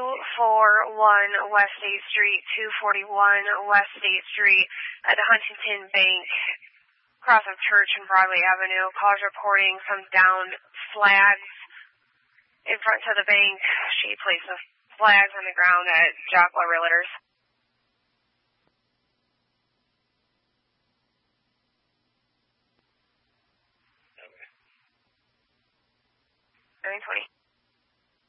241 West State Street, 241 West State Street at the Huntington Bank, across of Church and Broadway Avenue. Calls reporting some downed flags in front of the bank. She placed the flags on the ground at Jockler Realtors. 920.